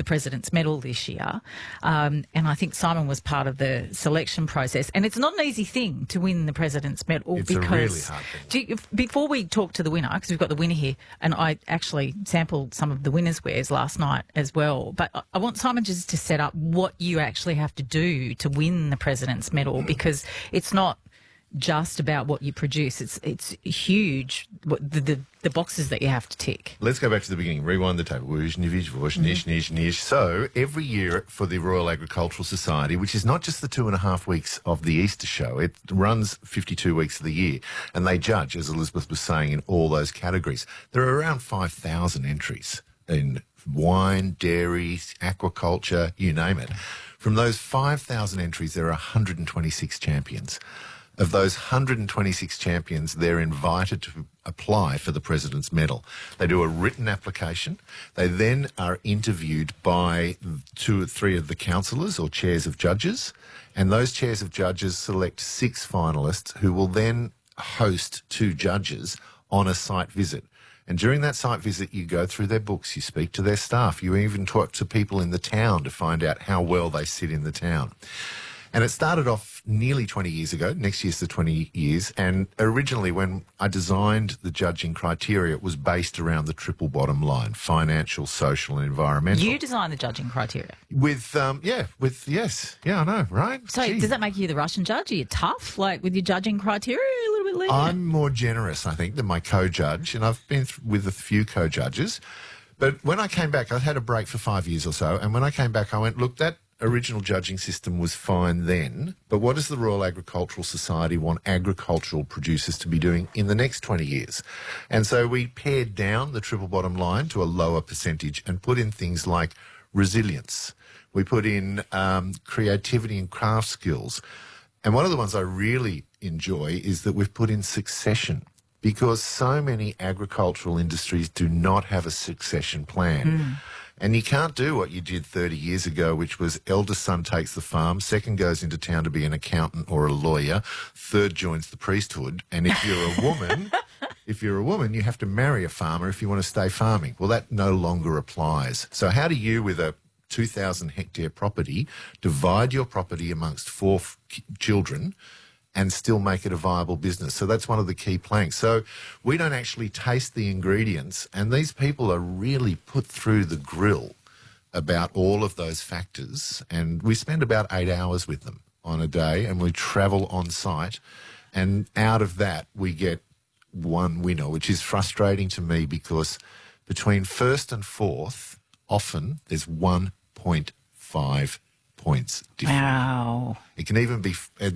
President's Medal this year. And I think Simon was part of the selection process. And it's not an easy thing to win the President's Medal. It's a really hard thing. Before we talk to the winner, because we've got the winner here, and I actually sampled some of the winners' wares last night as well. But I want Simon just to set up what you actually have to do to win the President's Medal, because it's not just about what you produce. It's huge, the boxes that you have to tick. Let's go back to the beginning. Rewind the tape. So every year for the Royal Agricultural Society, which is not just the 2.5 weeks of the Easter show, it runs 52 weeks of the year, and they judge, as Elizabeth was saying, in all those categories. There are around 5,000 entries in wine, dairy, aquaculture, you name it. From those 5,000 entries, there are 126 champions. Of those 126 champions, they're invited to apply for the President's Medal. They do a written application. They then are interviewed by 2 or 3 of the councillors or chairs of judges, and those chairs of judges select 6 finalists who will then host 2 judges on a site visit. And during that site visit, you go through their books, you speak to their staff, you even talk to people in the town to find out how well they sit in the town. And it started off nearly 20 years ago. Next year's the 20 years. And originally, when I designed the judging criteria, it was based around the triple bottom line: financial, social, and environmental. You designed the judging criteria? Yes. Yeah, I know, right? So does that make you the Russian judge? Are you tough, like, with your judging criteria, a little bit lenient? I'm more generous, I think, than my co-judge, and I've been with a few co-judges. But when I came back, I had a break for 5 years or so, and when I came back, I went, look, that original judging system was fine then, but what does the Royal Agricultural Society want agricultural producers to be doing in the next 20 years? And so we pared down the triple bottom line to a lower percentage and put in things like resilience. We put in creativity and craft skills. And one of the ones I really enjoy is that we've put in succession, because so many agricultural industries do not have a succession plan. And you can't do what you did 30 years ago, which was eldest son takes the farm, second goes into town to be an accountant or a lawyer, third joins the priesthood. And if you're a woman, you have to marry a farmer if you want to stay farming. Well, that no longer applies. So how do you, with a 2,000 hectare property, divide your property amongst 4 children and still make it a viable business? So that's one of the key planks. So we don't actually taste the ingredients, and these people are really put through the grill about all of those factors, and we spend about 8 hours with them on a day, and we travel on site, and out of that we get one winner, which is frustrating to me, because between first and fourth, often there's 1.5 points different. Wow. It can even be